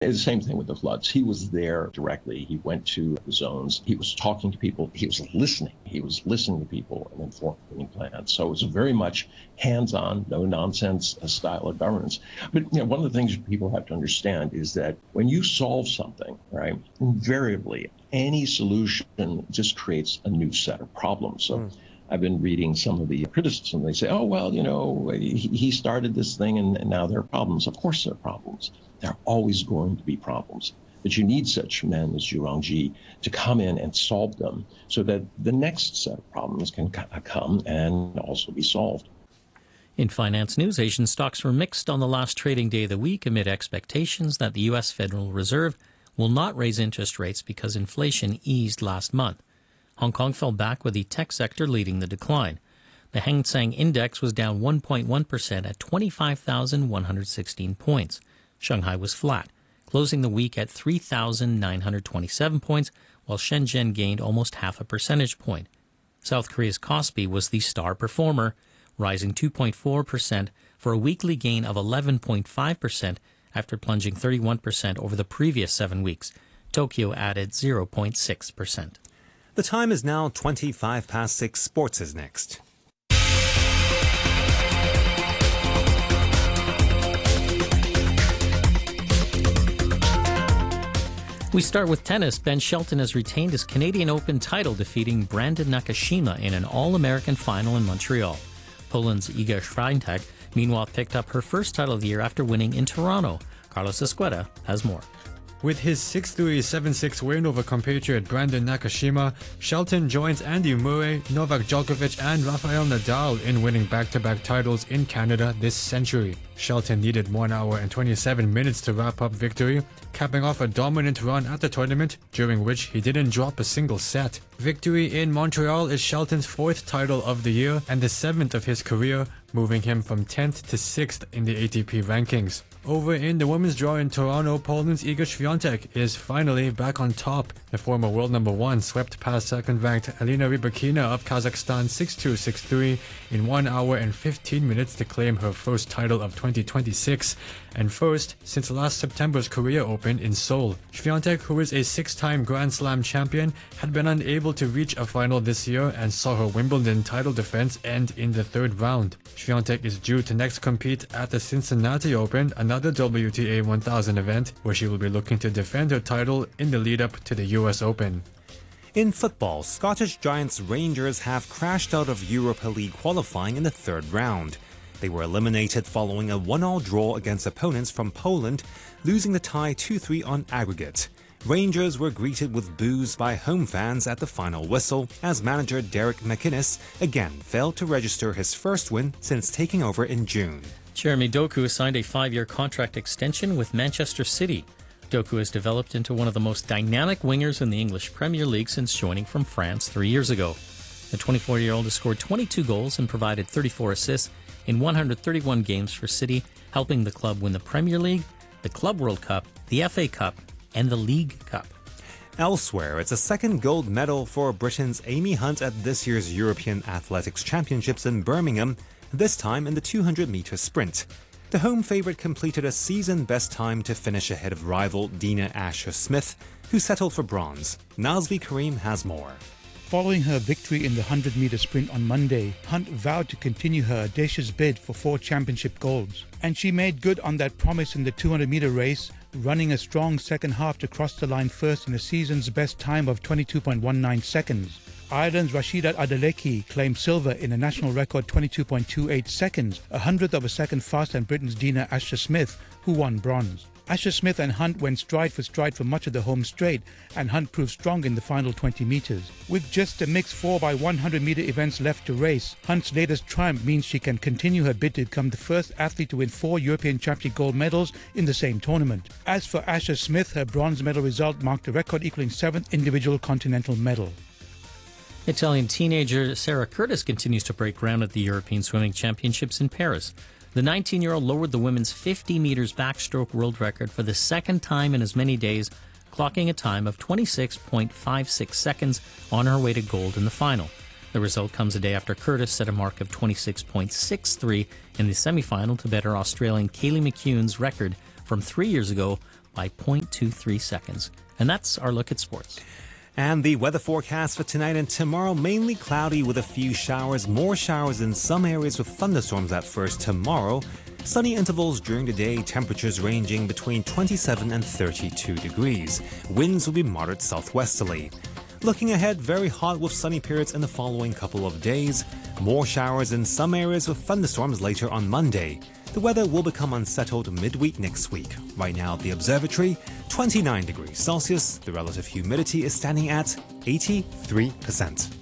It's the same thing with the floods. He was there directly. He went to the zones. He was talking to people. He was listening. He was listening to people and then forming plans. So it was a very much hands-on, no-nonsense style of governance. But one of the things people have to understand is that when you solve something, right, invariably any solution just creates a new set of problems. So I've been reading some of the criticism. They say, oh, well, he started this thing and now there are problems. Of course there are problems. There are always going to be problems. But you need such men as Zhu Rongji to come in and solve them so that the next set of problems can come and also be solved. In finance news, Asian stocks were mixed on the last trading day of the week amid expectations that the U.S. Federal Reserve will not raise interest rates because inflation eased last month. Hong Kong fell back with the tech sector leading the decline. The Hang Seng Index was down 1.1% at 25,116 points. Shanghai was flat, closing the week at 3,927 points, while Shenzhen gained almost half a percentage point. South Korea's Kospi was the star performer, rising 2.4% for a weekly gain of 11.5% after plunging 31% over the previous 7 weeks. Tokyo added 0.6%. The time is now 6:25. Sports is next. We start with tennis. Ben Shelton has retained his Canadian Open title, defeating Brandon Nakashima in an All-American final in Montreal. Poland's Iga Świątek, meanwhile, picked up her first title of the year after winning in Toronto. Carlos Escueda has more. With his 6-3, 7-6 win over compatriot Brandon Nakashima, Shelton joins Andy Murray, Novak Djokovic and Rafael Nadal in winning back-to-back titles in Canada this century. Shelton needed 1 hour and 27 minutes to wrap up victory, capping off a dominant run at the tournament, during which he didn't drop a single set. Victory in Montreal is Shelton's 4th title of the year and the 7th of his career, moving him from 10th to 6th in the ATP rankings. Over in the women's draw in Toronto, Poland's Iga Świątek is finally back on top. The former world number 1 swept past second-ranked Alina Rybakina of Kazakhstan 6-2, 6-3 in 1 hour and 15 minutes to claim her first title of 2026 and first since last September's Korea Open in Seoul. Świątek, who is a 6-time Grand Slam champion, had been unable to reach a final this year and saw her Wimbledon title defense end in the 3rd round. Świątek is due to next compete at the Cincinnati Open, another WTA 1000 event, where she will be looking to defend her title in the lead-up to the US Open. In football, Scottish Giants Rangers have crashed out of Europa League qualifying in the 3rd round. They were eliminated following a 1-1 draw against opponents from Poland, losing the tie 2-3 on aggregate. Rangers were greeted with boos by home fans at the final whistle as manager Derek McInnes again failed to register his first win since taking over in June. Jeremy Doku has signed a 5-year contract extension with Manchester City. Doku has developed into one of the most dynamic wingers in the English Premier League since joining from France 3 years ago. The 24-year-old has scored 22 goals and provided 34 assists in 131 games for City, helping the club win the Premier League, the Club World Cup, the FA Cup, and the League Cup. Elsewhere, it's a second gold medal for Britain's Amy Hunt at this year's European Athletics Championships in Birmingham, this time in the 200-metre sprint. The home favourite completed a season-best time to finish ahead of rival Dina Asher-Smith, who settled for bronze. Nazli Karim has more. Following her victory in the 100-metre sprint on Monday, Hunt vowed to continue her audacious bid for 4 championship golds. And she made good on that promise in the 200-metre race, running a strong second half to cross the line first in the season's best time of 22.19 seconds. Ireland's Rashida Adeleke claimed silver in a national record 22.28 seconds, a hundredth of a second faster than Britain's Dina Asher-Smith, who won bronze. Asher-Smith and Hunt went stride for much of the home straight, and Hunt proved strong in the final 20 metres. With just the mixed 4x100-metre events left to race, Hunt's latest triumph means she can continue her bid to become the first athlete to win 4 European Championship gold medals in the same tournament. As for Asher-Smith, her bronze medal result marked a record equaling 7th individual continental medal. Italian teenager Sarah Curtis continues to break ground at the European Swimming Championships in Paris. The 19-year-old lowered the women's 50 meters backstroke world record for the second time in as many days, clocking a time of 26.56 seconds on her way to gold in the final. The result comes a day after Curtis set a mark of 26.63 in the semifinal to better Australian Kaylee McCune's record from 3 years ago by 0.23 seconds. And that's our look at sports. And the weather forecast for tonight and tomorrow, mainly cloudy with a few showers, more showers in some areas with thunderstorms at first tomorrow. Sunny intervals during the day, temperatures ranging between 27 and 32 degrees. Winds will be moderate southwesterly. Looking ahead, very hot with sunny periods in the following couple of days. More showers in some areas with thunderstorms later on Monday. The weather will become unsettled midweek next week. Right now at the observatory, 29 degrees Celsius. The relative humidity is standing at 83%.